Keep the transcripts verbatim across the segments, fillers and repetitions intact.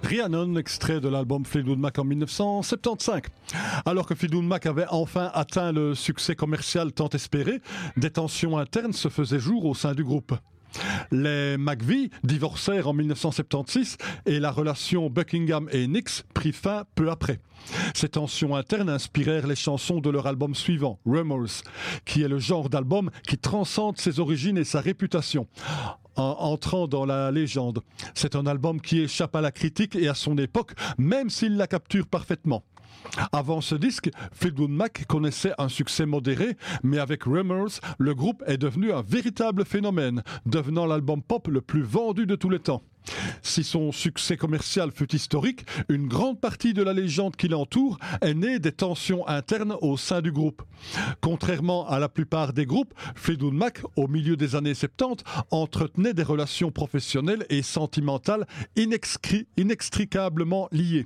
Rhiannon, extrait de l'album Fleetwood Mac en dix-neuf cent soixante-quinze. Alors que Fleetwood Mac avait enfin atteint le succès commercial tant espéré, des tensions internes se faisaient jour au sein du groupe. Les McVie divorcèrent en dix-neuf cent soixante-seize et la relation Buckingham et Nicks prit fin peu après. Ces tensions internes inspirèrent les chansons de leur album suivant, Rumours, qui est le genre d'album qui transcende ses origines et sa réputation, en entrant dans la légende. C'est un album qui échappe à la critique et à son époque, même s'il la capture parfaitement. Avant ce disque, Fleetwood Mac connaissait un succès modéré, mais avec Rumours, le groupe est devenu un véritable phénomène, devenant l'album pop le plus vendu de tous les temps. Si son succès commercial fut historique, une grande partie de la légende qui l'entoure est née des tensions internes au sein du groupe. Contrairement à la plupart des groupes, Fleetwood Mac, au milieu des années soixante-dix, entretenait des relations professionnelles et sentimentales inexcri- inextricablement liées,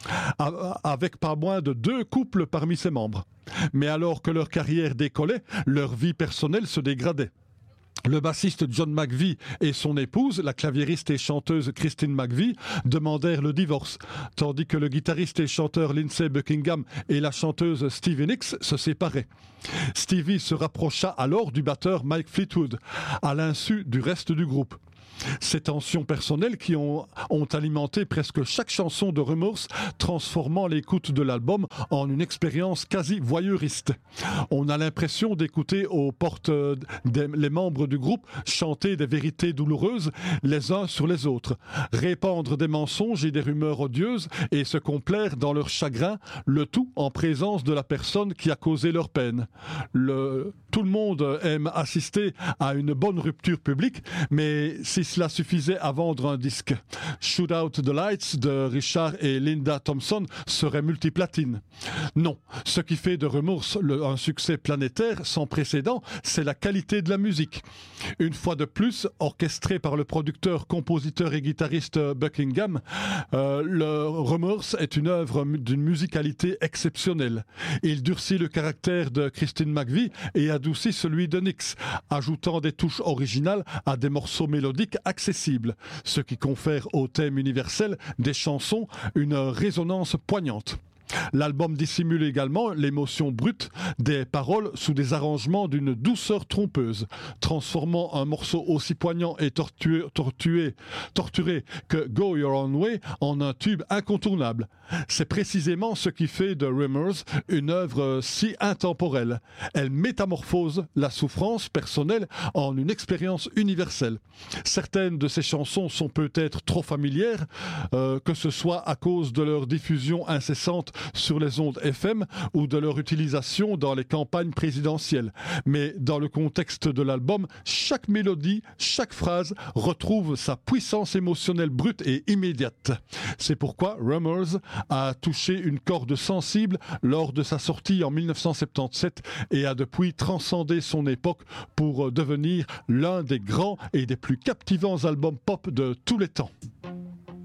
avec pas moins de deux couples parmi ses membres. Mais alors que leur carrière décollait, leur vie personnelle se dégradait. Le bassiste John McVie et son épouse, la claviériste et chanteuse Christine McVie, demandèrent le divorce, tandis que le guitariste et chanteur Lindsey Buckingham et la chanteuse Stevie Nicks se séparaient. Stevie se rapprocha alors du batteur Mike Fleetwood, à l'insu du reste du groupe. Ces tensions personnelles qui ont, ont alimenté presque chaque chanson de Rumours, transformant l'écoute de l'album en une expérience quasi voyeuriste. On a l'impression d'écouter aux portes des, les membres du groupe chanter des vérités douloureuses les uns sur les autres, répandre des mensonges et des rumeurs odieuses et se complaire dans leur chagrin, le tout en présence de la personne qui a causé leur peine. Le, tout le monde aime assister à une bonne rupture publique, mais si cela suffisait à vendre un disque, Shoot Out the Lights de Richard et Linda Thompson serait multiplatine. Non, ce qui fait de Rumours le, un succès planétaire sans précédent, c'est la qualité de la musique. Une fois de plus, orchestré par le producteur, compositeur et guitariste Buckingham, euh, le Rumours est une œuvre d'une musicalité exceptionnelle. Il durcit le caractère de Christine McVie et adoucit celui de Nicks, ajoutant des touches originales à des morceaux mélodiques accessibles, ce qui confère au thème universel des chansons une résonance poignante. L'album dissimule également l'émotion brute des paroles sous des arrangements d'une douceur trompeuse, transformant un morceau aussi poignant et tortué, tortué, torturé que Go Your Own Way en un tube incontournable. C'est précisément ce qui fait de Rumours une œuvre si intemporelle. Elle métamorphose la souffrance personnelle en une expérience universelle. Certaines de ces chansons sont peut-être trop familières, euh, que ce soit à cause de leur diffusion incessante sur les ondes F M ou de leur utilisation dans les campagnes présidentielles. Mais dans le contexte de l'album, chaque mélodie, chaque phrase retrouve sa puissance émotionnelle brute et immédiate. C'est pourquoi Rumours a touché une corde sensible lors de sa sortie en dix-neuf cent soixante-dix-sept et a depuis transcendé son époque pour devenir l'un des grands et des plus captivants albums pop de tous les temps.